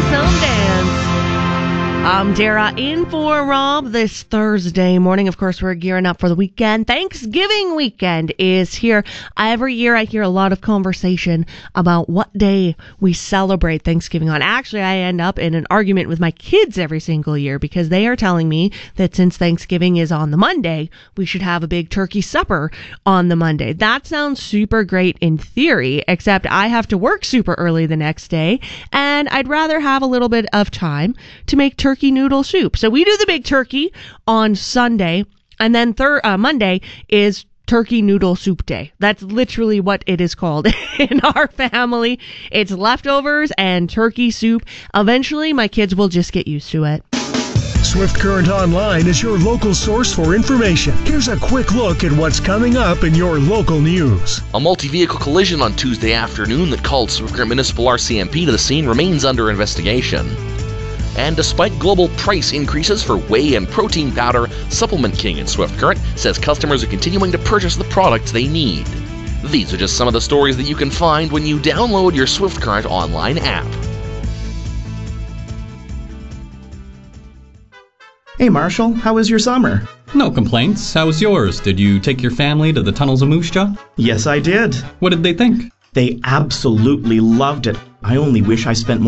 some dance. I'm Dara in for Rob this Thursday morning. Of course, we're gearing up for the weekend. Thanksgiving weekend is here. Every year I hear a lot of conversation about what day we celebrate Thanksgiving on. Actually, I end up in an argument with my kids every single year because they are telling me that since Thanksgiving is on the Monday, we should have a big turkey supper on the Monday. That sounds super great in theory, except I have to work super early the next day, and I'd rather have a little bit of time to make turkey noodle soup. So we do the big turkey on Sunday, and then Monday is turkey noodle soup day. That's literally what it is called in our family. It's leftovers and turkey soup. Eventually, my kids will just get used to it. Swift Current Online is your local source for information. Here's a quick look at what's coming up in your local news. A multi-vehicle collision on Tuesday afternoon that called Swift Current Municipal RCMP to the scene remains under investigation. And despite global price increases for whey and protein powder, Supplement King in Swift Current says customers are continuing to purchase the products they need. These are just some of the stories that you can find when you download your Swift Current online app. Hey Marshall, how was your summer? No complaints. How was yours? Did you take your family to the tunnels of Moose Jaw? Yes, I did. What did they think? They absolutely loved it. I only wish I spent more